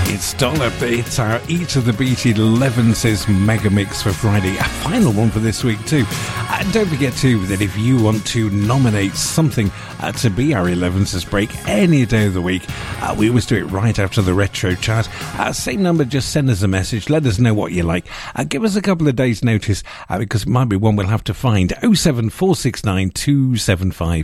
It's Dollop. It's our Eat of the Beat 11 says Mega Mix for Friday. A final one for this week too. Don't forget too that if you want to nominate something to be our 11's break any day of the week, we always do it right after the retro chart. Same number, just send us a message. Let us know what you like. Give us a couple of days notice because it might be one we'll have to find. 07469 275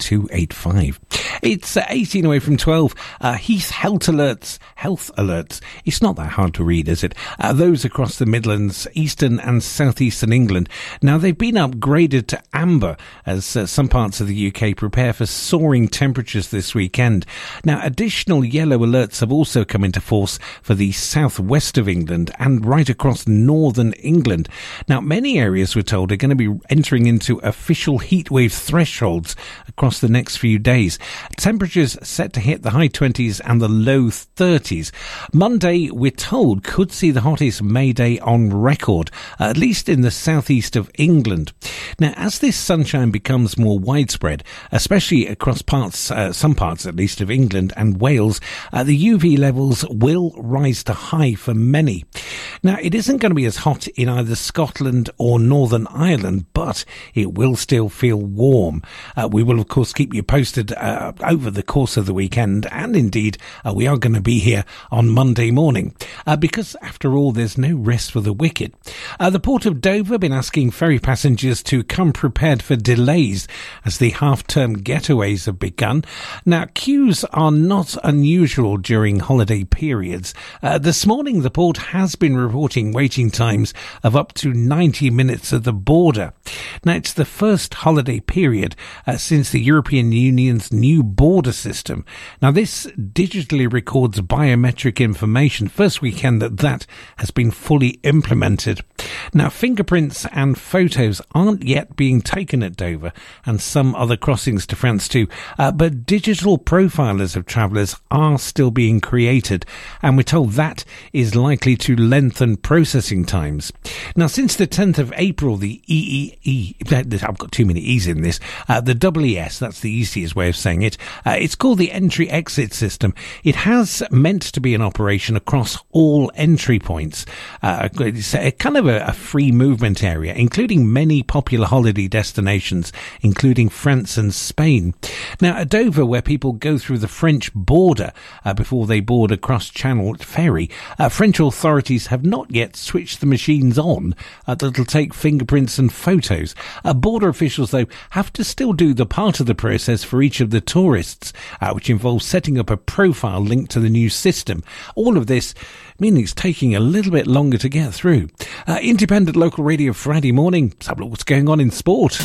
285. It's 18 away from 12. Heath Health Alerts. It's not that hard to read, is it? Those across the Midlands, Eastern and Southeastern England. Now, they've been upgraded to amber as some parts of the UK prepare for soaring temperatures this weekend. Now, additional yellow alerts have also come into force for the southwest of England and right across northern England. Now, many areas, we're told, are going to be entering into official heatwave thresholds across the next few days. Temperatures set to hit the high 20s and the low 30s. Monday, we're told, could see the hottest May Day on record, at least in the southeast of England. Now, as this sunshine becomes more widespread, especially across some parts at least of England and Wales, the UV levels will rise to high for many. Now, it isn't going to be as hot in either Scotland or Northern Ireland, but it will still feel warm. We will, of course, keep you posted over the course of the weekend, and indeed, we are going to be here on Monday morning, because after all, there's no rest for the wicked. The Port of Dover been asking ferry passengers to come prepared for delays as the half-term getaways have begun. Now, queues are not unusual during holiday periods. This morning, the port has been reporting waiting times of up to 90 minutes at the border. Now, it's the first holiday period since the European Union's new border system. Now, this digitally records biometric information. First weekend that has been fully implemented. Now, fingerprints and photos aren't yet being taken at Dover and some other crossings to France too, but digital profilers of travellers are still being created, and we're told that is likely to lengthen processing times. Now, since the 10th of April, the I've got too many E's in this, the EES, that's the easiest way of saying it, it's called the Entry-Exit System. It has meant to be in operation across all entry points. It's a kind of a free movement area, including many popular holiday destinations, including France and Spain. Now, at Dover, where people go through the French border before they board a cross-channel ferry, French authorities have not yet switched the machines on that'll take fingerprints and photos. Border officials, though, have to still do the part of the process for each of the tourists, which involves setting up a profile linked to the new system. All of this meaning it's taking a little bit longer to get through. Independent local radio Friday morning. Let's have a look what's going on in sport.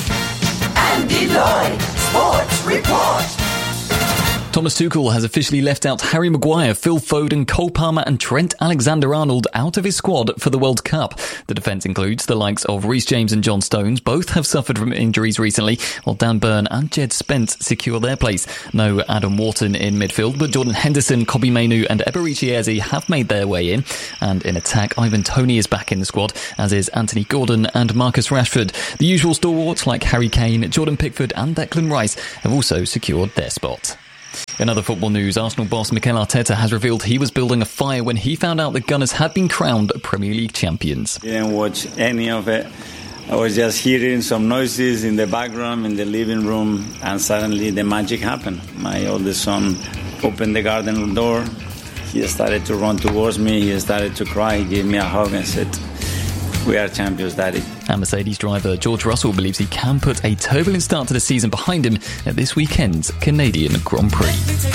Andy Lloyd, Sports Report. Thomas Tuchel has officially left out Harry Maguire, Phil Foden, Cole Palmer and Trent Alexander-Arnold out of his squad for the World Cup. The defence includes the likes of Reece James and John Stones. Both have suffered from injuries recently, while Dan Burn and Jed Spence secure their place. No Adam Wharton in midfield, but Jordan Henderson, Kobbie Mainoo and Eberechi Eze have made their way in. And in attack, Ivan Toney is back in the squad, as is Anthony Gordon and Marcus Rashford. The usual stalwarts like Harry Kane, Jordan Pickford and Declan Rice have also secured their spot. In other football news, Arsenal boss Mikel Arteta has revealed he was building a fire when he found out the Gunners had been crowned Premier League champions. Didn't watch any of it. I was just hearing some noises in the background in the living room, and suddenly the magic happened. My oldest son opened the garden door. He started to run towards me. He started to cry. He gave me a hug and said, "We are champions, Daddy." And Mercedes driver George Russell believes he can put a turbulent start to the season behind him at this weekend's Canadian Grand Prix.